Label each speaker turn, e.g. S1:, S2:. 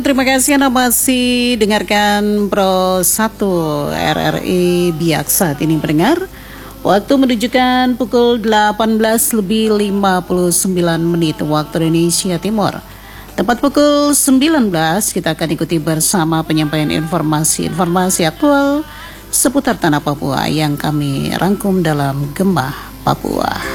S1: Terima kasih Anda masih dengarkan Pro 1 RRI Biak saat ini pendengar. Waktu menunjukkan pukul 18:59 waktu Indonesia Timur. Tepat pukul 19 kita akan ikuti bersama penyampaian informasi aktual seputar tanah Papua yang kami rangkum dalam Gembah Papua.